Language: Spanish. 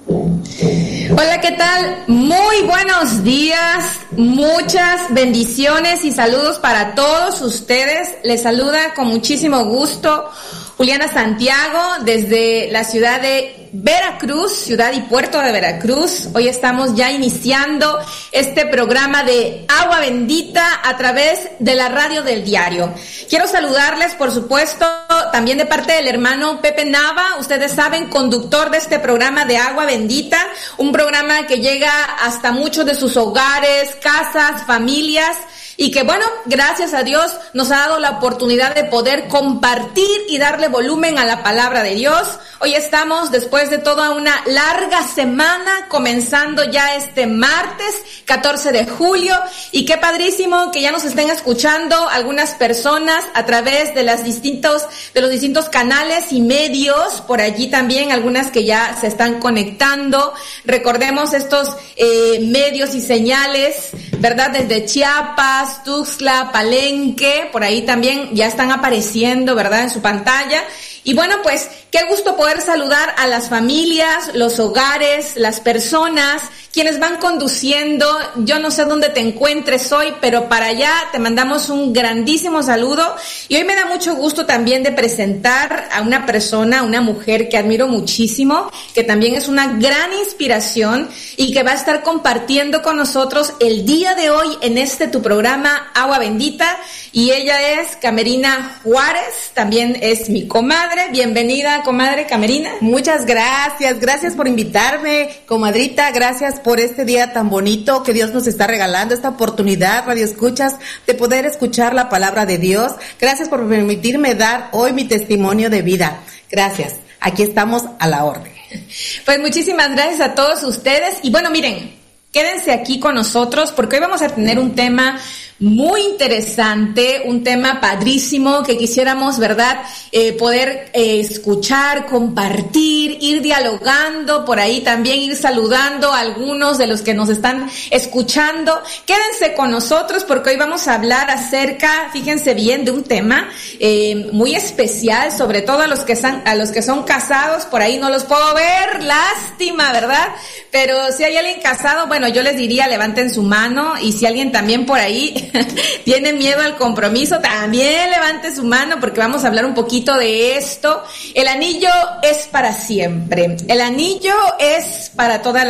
Hola, ¿qué tal? Muy buenos días, muchas bendiciones y saludos para todos ustedes. Les saluda con muchísimo gusto Juliana Santiago desde la ciudad de Veracruz, ciudad y puerto de Veracruz. Hoy estamos ya iniciando este programa de Agua Bendita a través de la radio del diario. Quiero saludarles, por supuesto, también de parte del hermano Pepe Nava, ustedes saben, conductor de este programa de Agua Bendita, un programa que llega hasta muchos de sus hogares, casas, familias, y que bueno, gracias a Dios nos ha dado la oportunidad de poder compartir y darle volumen a la palabra de Dios. Hoy estamos después de toda una larga semana, comenzando ya este martes 14 de julio, y qué padrísimo que ya nos estén escuchando algunas personas a través de los distintos canales y medios, por allí también algunas que ya se están conectando. Recordemos estos medios y señales, ¿verdad? Desde Chiapas, Tuxtla, Palenque, por ahí también ya están apareciendo, ¿verdad? En su pantalla. Y bueno, pues qué gusto poder saludar a las familias, los hogares, las personas, quienes van conduciendo. Yo no sé dónde te encuentres hoy, pero para allá te mandamos un grandísimo saludo. Y hoy me da mucho gusto también de presentar a una persona, una mujer que admiro muchísimo, que también es una gran inspiración y que va a estar compartiendo con nosotros el día de hoy en tu programa Agua Bendita. Y ella es Camerina Juárez, también es mi comadre. Bienvenida, comadre Camerina. Muchas gracias por invitarme, comadrita, gracias por este día tan bonito que Dios nos está regalando, esta oportunidad, radio escuchas, de poder escuchar la palabra de Dios. Gracias por permitirme dar hoy mi testimonio de vida. Gracias, aquí estamos a la orden. Pues muchísimas gracias a todos ustedes, y bueno, miren, quédense aquí con nosotros porque hoy vamos a tener un tema muy interesante, un tema padrísimo que quisiéramos, ¿verdad?, poder escuchar, compartir, ir dialogando, por ahí también ir saludando a algunos de los que nos están escuchando. Quédense con nosotros porque hoy vamos a hablar acerca, fíjense bien, de un tema muy especial, sobre todo a los que son casados. Por ahí no los puedo ver, lástima, ¿verdad? Pero si hay alguien casado, bueno, yo les diría levanten su mano, y si alguien también por ahí tiene miedo al compromiso, también levante su mano porque vamos a hablar un poquito de esto. El anillo es para siempre. El anillo es para toda la